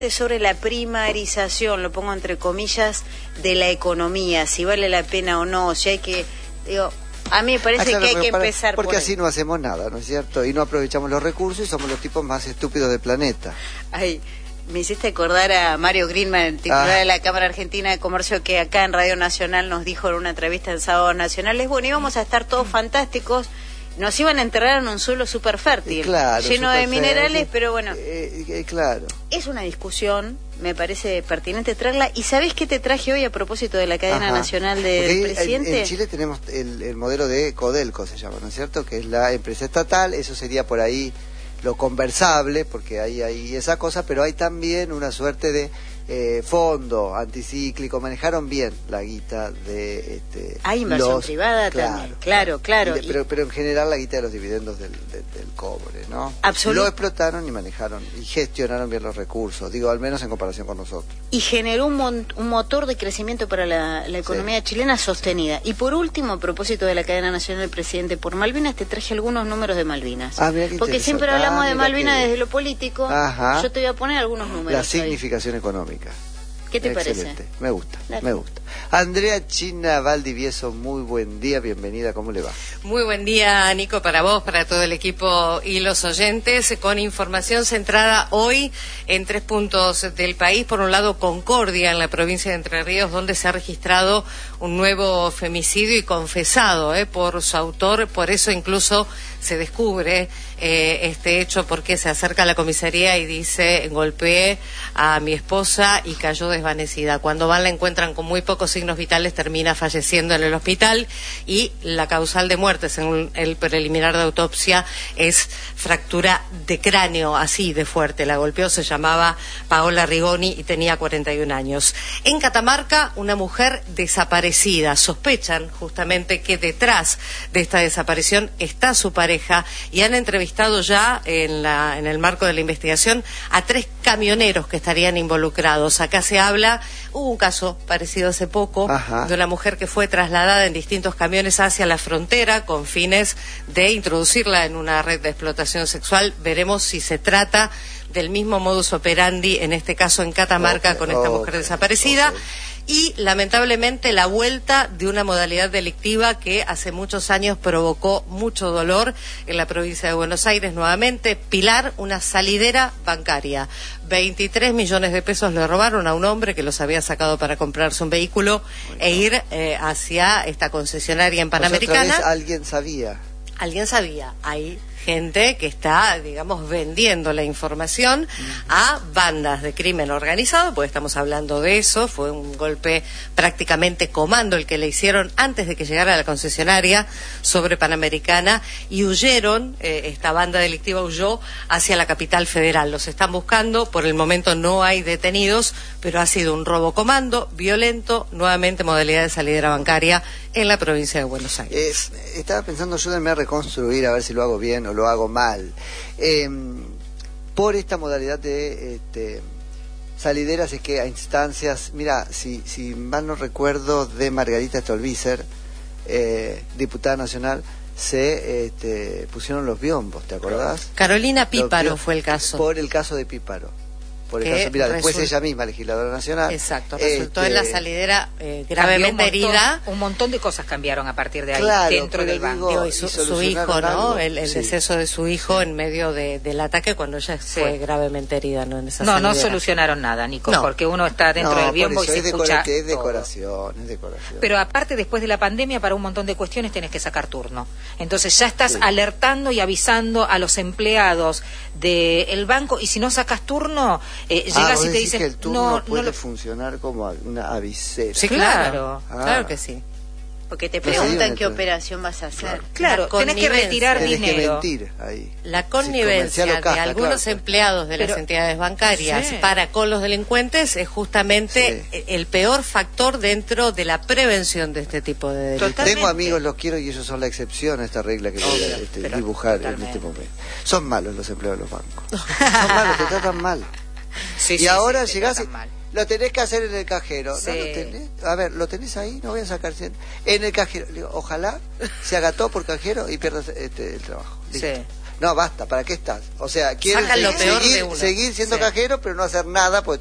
Sobre la primarización, lo pongo entre comillas, de la economía, si vale la pena o no, si hay que, digo, a mí me parece claro, que hay que empezar porque por así no hacemos nada, ¿no es cierto? Y no aprovechamos los recursos y somos los tipos más estúpidos del planeta. Ay, me hiciste acordar a Mario Greenman, titular de la Cámara Argentina de Comercio, que acá en Radio Nacional nos dijo en una entrevista en Sábado Nacional, bueno, íbamos a estar todos fantásticos, nos iban a enterrar en un suelo súper fértil, claro, lleno de minerales, fértil, pero bueno, claro. Es una discusión, me parece pertinente traerla. ¿Y sabés qué te traje hoy a propósito de la cadena nacional del presidente? En Chile tenemos el modelo de Codelco, se llama, ¿no es cierto? Que es la empresa estatal, eso sería por ahí lo conversable, porque hay esa cosa, pero hay también una suerte de fondo anticíclico. Manejaron bien la guita de hay inversión privada también, claro. Pero en general la guita de los dividendos del cobre, ¿no? Lo explotaron y manejaron y gestionaron bien los recursos, digo, al menos en comparación con nosotros. Y generó un motor de crecimiento para la economía chilena sostenida. Y por último, a propósito de la cadena nacional del presidente por Malvinas, te traje algunos números de Malvinas. Porque siempre hablamos de Malvinas desde lo político. Yo te voy a poner algunos números. La significación económica. ¿Qué te Excelente. parece? Me gusta. Andrea China Valdivieso, muy buen día, bienvenida, ¿cómo le va? Muy buen día, Nico, para vos, para todo el equipo y los oyentes, con información centrada hoy en 3 puntos del país. Por un lado, Concordia, en la provincia de Entre Ríos, donde se ha registrado un nuevo femicidio y confesado por su autor, por eso incluso se descubre este hecho, porque se acerca a la comisaría y dice: golpeé a mi esposa y cayó desvanecida. Cuando van la encuentran con muy pocos signos vitales, termina falleciendo en el hospital, y la causal de muerte, según el preliminar de autopsia, es fractura de cráneo, así de fuerte. La golpeó, se llamaba Paola Rigoni y tenía 41 años. En Catamarca, una mujer desaparecida. Sospechan justamente que detrás de esta desaparición está su pareja, y han entrevistado ya en el marco de la investigación a 3 camioneros que estarían involucrados. Acá se habla, hubo un caso parecido hace poco, de una mujer que fue trasladada en distintos camiones hacia la frontera con fines de introducirla en una red de explotación sexual. Veremos si se trata del mismo modus operandi, en este caso en Catamarca, con esta mujer desaparecida. Y lamentablemente la vuelta de una modalidad delictiva que hace muchos años provocó mucho dolor en la provincia de Buenos Aires. Nuevamente, Pilar, una salidera bancaria. 23 millones de pesos le robaron a un hombre que los había sacado para comprarse un vehículo e ir hacia esta concesionaria en Panamericana. Otra vez alguien sabía. Hay gente que está, digamos, vendiendo la información a bandas de crimen organizado, pues estamos hablando de eso. Fue un golpe prácticamente comando el que le hicieron antes de que llegara a la concesionaria sobre Panamericana, y huyeron, esta banda delictiva huyó hacia la capital federal. Los están buscando, por el momento no hay detenidos, pero ha sido un robo comando, violento, nuevamente modalidad de salidera bancaria en la provincia de Buenos Aires. Estaba pensando, ayúdenme a reconstruir, a ver si lo hago bien o lo hago mal. Por esta modalidad de salideras, es que a instancias, mira, si mal no recuerdo, de Margarita Stolbizer, diputada nacional, se pusieron los biombos, ¿te acordás? Carolina Píparo fue el caso. Por el caso de Píparo. Después ella misma, legisladora nacional. Exacto, resultó en la salidera gravemente herida. Un montón de cosas cambiaron a partir de ahí, dentro del banco. Y su hijo, ¿no? El deceso de su hijo en medio del ataque, cuando ella fue gravemente herida, ¿no? En esa salidera. No solucionaron nada, Nico, porque uno está dentro del biombo y se escucha es decoración. Pero aparte, después de la pandemia, para un montón de cuestiones tenés que sacar turno. Entonces ya estás alertando y avisando a los empleados del banco, y si no sacas turno, llegas y te dicen que el turno puede funcionar como una avisera. Sí, claro, claro que sí. Porque te preguntan qué operación vas a hacer. Claro, tenés que retirar dinero. Que mentir ahí. La connivencia de algunos empleados de las entidades bancarias para con los delincuentes es justamente el peor factor dentro de la prevención de este tipo de delitos. Tengo amigos, los quiero, y ellos son la excepción a esta regla que voy a dibujar en este momento. Son malos los empleados de los bancos. Son malos, te tratan mal. Y ahora llegás y lo tenés que hacer en el cajero. ¿No lo tenés? A ver, ¿lo tenés ahí? No voy a sacar 100. En el cajero. Le digo, ojalá se haga todo por cajero y pierdas el trabajo. Listo. No, basta, ¿para qué estás? O sea, quieren Sacan lo peor de uno. seguir siendo cajero, pero no hacer nada, pues